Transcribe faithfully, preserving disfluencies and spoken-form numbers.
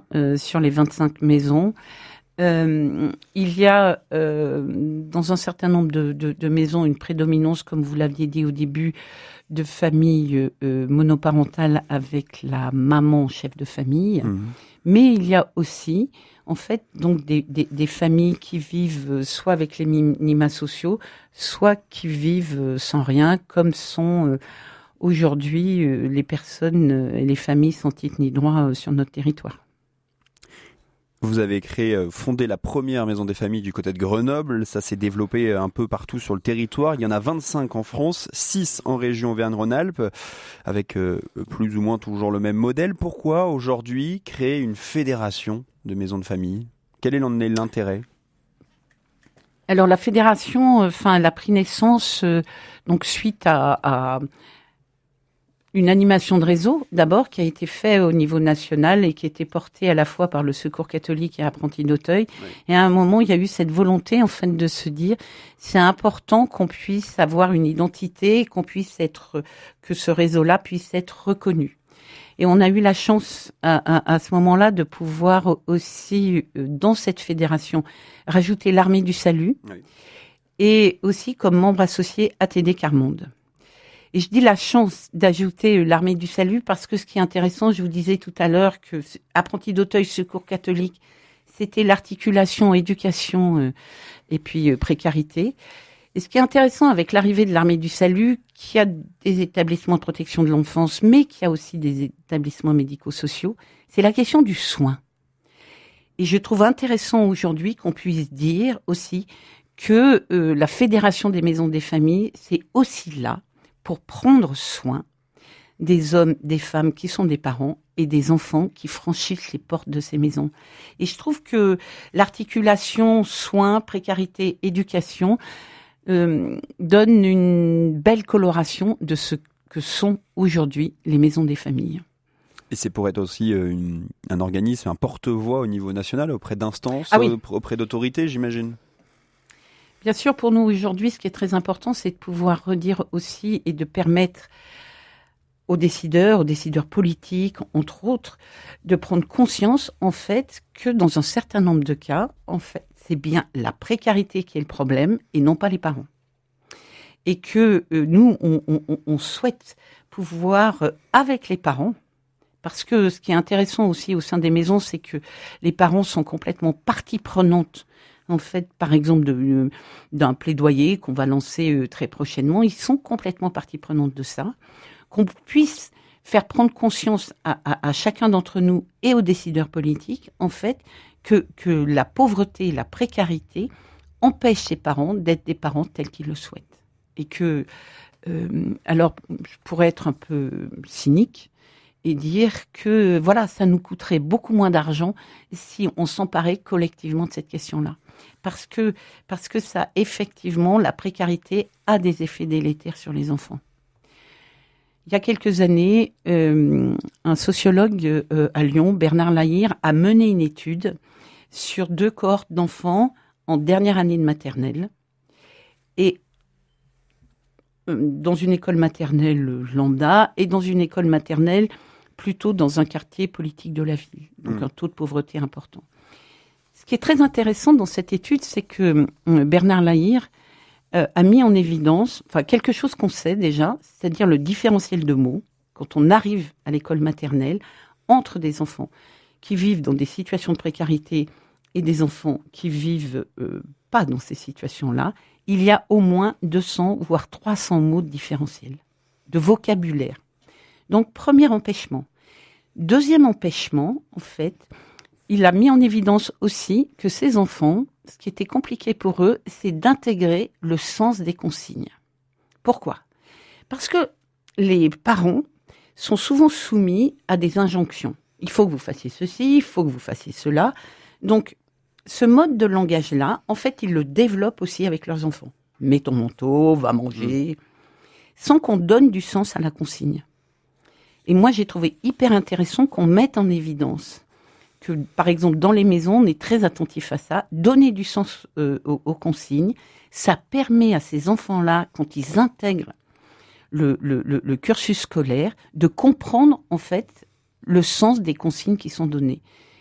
euh, sur les vingt-cinq maisons. Euh, il y a euh, dans un certain nombre de, de, de maisons une prédominance, comme vous l'aviez dit au début, de familles euh, monoparentales avec la maman chef de famille. Mmh. Mais il y a aussi, en fait, donc des, des, des familles qui vivent soit avec les minima sociaux, soit qui vivent sans rien, comme sont euh, aujourd'hui euh, les personnes euh, et les familles sans titre ni droit euh, sur notre territoire. Vous avez créé, fondé la première maison des familles du côté de Grenoble. Ça s'est développé un peu partout sur le territoire. Il y en a vingt-cinq en France, six en région Auvergne-Rhône-Alpes, avec euh, plus ou moins toujours le même modèle. Pourquoi aujourd'hui créer une fédération de maisons de famille ? Quel est l'intérêt ? Alors la fédération, enfin, elle a pris naissance euh, donc suite à, à une animation de réseau, d'abord, qui a été faite au niveau national et qui était portée à la fois par le Secours catholique et Apprentis d'Auteuil. Oui. Et à un moment, il y a eu cette volonté, en fait, de se dire, c'est important qu'on puisse avoir une identité, qu'on puisse être, que ce réseau-là puisse être reconnu. Et on a eu la chance, à, à, à ce moment-là, de pouvoir aussi, dans cette fédération, rajouter l'Armée du Salut. Oui. Et aussi comme membre associé A T D Quart-Monde. Et je dis la chance d'ajouter l'Armée du Salut parce que ce qui est intéressant, je vous disais tout à l'heure que Apprentis d'Auteuil, Secours catholique, c'était l'articulation éducation euh, et puis euh, précarité. Et ce qui est intéressant avec l'arrivée de l'Armée du Salut, qui a des établissements de protection de l'enfance, mais qui a aussi des établissements médico-sociaux, c'est la question du soin. Et je trouve intéressant aujourd'hui qu'on puisse dire aussi que euh, la Fédération des maisons des familles, c'est aussi là pour prendre soin des hommes, des femmes qui sont des parents et des enfants qui franchissent les portes de ces maisons. Et je trouve que l'articulation soins, précarité, éducation euh, donne une belle coloration de ce que sont aujourd'hui les maisons des familles. Et c'est pour être aussi une, un organisme, un porte-voix au niveau national, auprès d'instances, ah oui. auprès d'autorités, j'imagine. Bien sûr, pour nous aujourd'hui, ce qui est très important, c'est de pouvoir redire aussi et de permettre aux décideurs, aux décideurs politiques, entre autres, de prendre conscience, en fait, que dans un certain nombre de cas, en fait, c'est bien la précarité qui est le problème et non pas les parents. Et que euh, nous, on, on, on souhaite pouvoir, euh, avec les parents, parce que ce qui est intéressant aussi au sein des maisons, c'est que les parents sont complètement partie prenante. En fait, par exemple, de, euh, d'un plaidoyer qu'on va lancer euh, très prochainement, ils sont complètement partie prenante de ça. Qu'on puisse faire prendre conscience à, à, à chacun d'entre nous et aux décideurs politiques, en fait, que, que la pauvreté, la précarité empêchent ces parents d'être des parents tels qu'ils le souhaitent. Et que, euh, alors, je pourrais être un peu cynique et dire que, voilà, ça nous coûterait beaucoup moins d'argent si on s'emparait collectivement de cette question-là. Parce que, parce que ça, effectivement, la précarité a des effets délétères sur les enfants. Il y a quelques années, euh, un sociologue euh, à Lyon, Bernard Lahire, a mené une étude sur deux cohortes d'enfants en dernière année de maternelle. Et euh, dans une école maternelle lambda et dans une école maternelle plutôt dans un quartier politique de la ville. Donc mmh. un taux de pauvreté important. Ce qui est très intéressant dans cette étude, c'est que euh, Bernard Lahire Euh, a mis en évidence, enfin quelque chose qu'on sait déjà, c'est-à-dire le différentiel de mots, quand on arrive à l'école maternelle, entre des enfants qui vivent dans des situations de précarité et des enfants qui vivent euh, pas dans ces situations-là, il y a au moins deux cents, voire trois cents mots de différentiel, de vocabulaire. Donc, premier empêchement. Deuxième empêchement, en fait, il a mis en évidence aussi que ces enfants, ce qui était compliqué pour eux, c'est d'intégrer le sens des consignes. Pourquoi ? Parce que les parents sont souvent soumis à des injonctions. Il faut que vous fassiez ceci, il faut que vous fassiez cela. Donc, ce mode de langage-là, en fait, ils le développent aussi avec leurs enfants. Mets ton manteau, va manger, mmh. sans qu'on donne du sens à la consigne. Et moi, j'ai trouvé hyper intéressant qu'on mette en évidence que, par exemple, dans les maisons, on est très attentif à ça. Donner du sens euh, aux, aux consignes, ça permet à ces enfants-là, quand ils intègrent le, le, le, le cursus scolaire, de comprendre, en fait, le sens des consignes qui sont données.